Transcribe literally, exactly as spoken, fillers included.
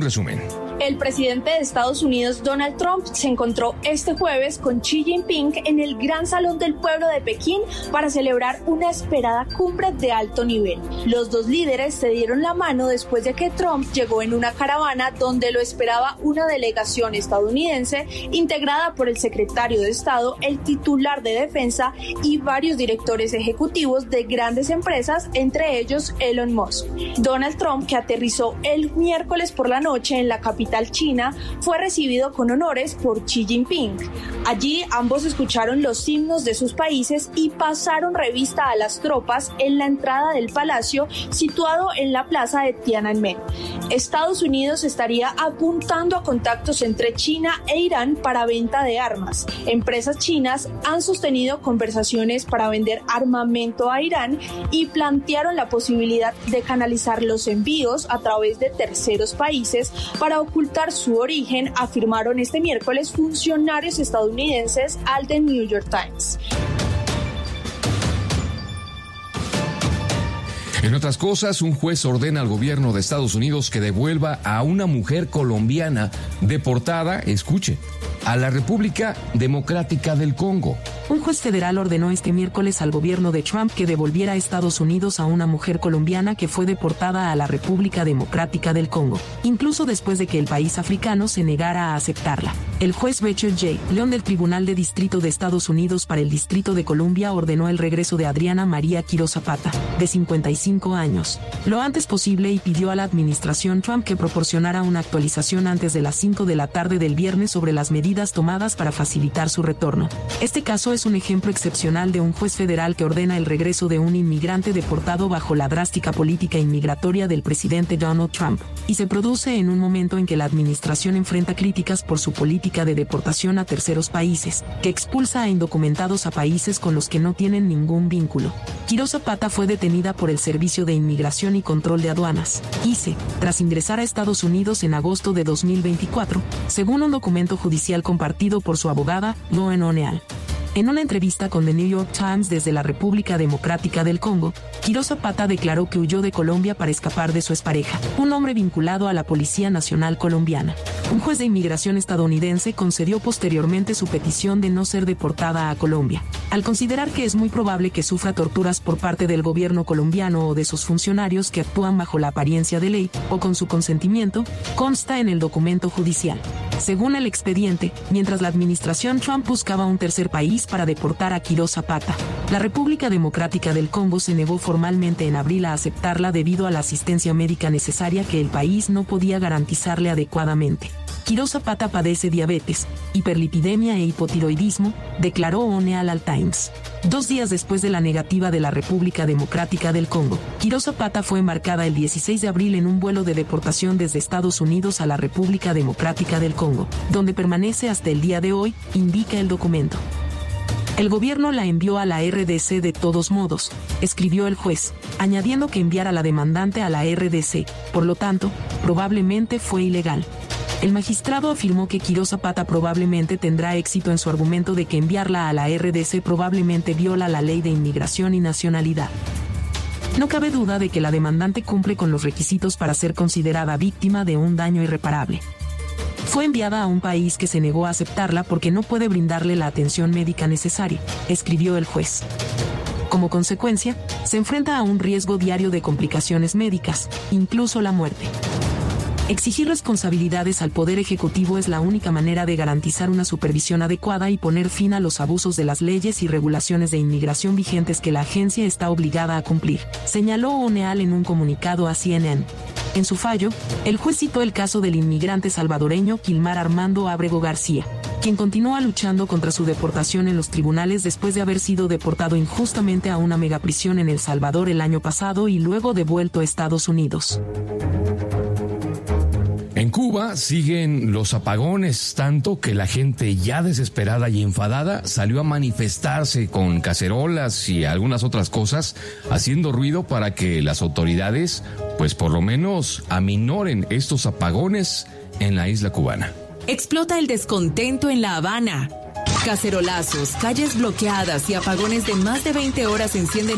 resumen. El presidente de Estados Unidos, Donald Trump, se encontró este jueves con Xi Jinping en el Gran Salón del Pueblo de Pekín para celebrar una esperada cumbre de alto nivel. Los dos líderes se dieron la mano después de que Trump llegó en una caravana donde lo esperaba una delegación estadounidense integrada por el secretario de Estado, el titular de Defensa y varios directores ejecutivos de grandes empresas, entre ellos Elon Musk. Donald Trump, que aterrizó el miércoles por la noche en la capital China, fue recibido con honores por Xi Jinping. Allí ambos escucharon los himnos de sus países y pasaron revista a las tropas en la entrada del palacio situado en la plaza de Tiananmen. Estados Unidos estaría apuntando a contactos entre China e Irán para venta de armas. Empresas chinas han sostenido conversaciones para vender armamento a Irán y plantearon la posibilidad de canalizar los envíos a través de terceros países para ocultar su origen, afirmaron este miércoles funcionarios estadounidenses al The New York Times. En otras cosas, un juez ordena al gobierno de Estados Unidos que devuelva a una mujer colombiana deportada, escuche, a la República Democrática del Congo. Un juez federal ordenó este miércoles al gobierno de Trump que devolviera a Estados Unidos a una mujer colombiana que fue deportada a la República Democrática del Congo, incluso después de que el país africano se negara a aceptarla. El juez Richard J. León del Tribunal de Distrito de Estados Unidos para el Distrito de Columbia ordenó el regreso de Adriana María Quiroz Zapata, de cincuenta y cinco años, lo antes posible y pidió a la administración Trump que proporcionara una actualización antes de las cinco de la tarde del viernes sobre las medidas tomadas para facilitar su retorno. Este caso es un ejemplo excepcional de un juez federal que ordena el regreso de un inmigrante deportado bajo la drástica política inmigratoria del presidente Donald Trump, y se produce en un momento en que la administración enfrenta críticas por su política de deportación a terceros países, que expulsa a indocumentados a países con los que no tienen ningún vínculo. Quiroz Zapata fue detenida por el Servicio de Inmigración y Control de Aduanas, I C E, tras ingresar a Estados Unidos en agosto de dos mil veinticuatro, según un documento judicial compartido por su abogada, Lauren O'Neill. En una entrevista con The New York Times desde la República Democrática del Congo, Quiroz Zapata declaró que huyó de Colombia para escapar de su expareja, un hombre vinculado a la Policía Nacional Colombiana. Un juez de inmigración estadounidense concedió posteriormente su petición de no ser deportada a Colombia, al considerar que es muy probable que sufra torturas por parte del gobierno colombiano o de sus funcionarios que actúan bajo la apariencia de ley o con su consentimiento, consta en el documento judicial. Según el expediente, mientras la administración Trump buscaba un tercer país para deportar a Quiroz Zapata, la República Democrática del Congo se negó formalmente en abril a aceptarla debido a la asistencia médica necesaria que el país no podía garantizarle adecuadamente. Quiroz Zapata padece diabetes, hiperlipidemia e hipotiroidismo, declaró O'Neill al Times. Dos días después de la negativa de la República Democrática del Congo, Quiroz Zapata fue embarcada el dieciséis de abril en un vuelo de deportación desde Estados Unidos a la República Democrática del Congo, donde permanece hasta el día de hoy, indica el documento. El gobierno la envió a la R D C de todos modos, escribió el juez, añadiendo que enviar a la demandante a la R D C, por lo tanto, probablemente fue ilegal. El magistrado afirmó que Quiroz Zapata probablemente tendrá éxito en su argumento de que enviarla a la R D C probablemente viola la ley de inmigración y nacionalidad. No cabe duda de que la demandante cumple con los requisitos para ser considerada víctima de un daño irreparable. Fue enviada a un país que se negó a aceptarla porque no puede brindarle la atención médica necesaria, escribió el juez. Como consecuencia, se enfrenta a un riesgo diario de complicaciones médicas, incluso la muerte. Exigir responsabilidades al Poder Ejecutivo es la única manera de garantizar una supervisión adecuada y poner fin a los abusos de las leyes y regulaciones de inmigración vigentes que la agencia está obligada a cumplir, señaló O'Neill en un comunicado a C N N. En su fallo, el juez citó el caso del inmigrante salvadoreño Quilmar Armando Ábrego García, quien continúa luchando contra su deportación en los tribunales después de haber sido deportado injustamente a una megaprisión en El Salvador el año pasado y luego devuelto a Estados Unidos. En Cuba siguen los apagones, tanto que la gente ya desesperada y enfadada salió a manifestarse con cacerolas y algunas otras cosas, haciendo ruido para que las autoridades, pues por lo menos, aminoren estos apagones en la isla cubana. Explota el descontento en La Habana. Cacerolazos, calles bloqueadas y apagones de más de veinte horas encienden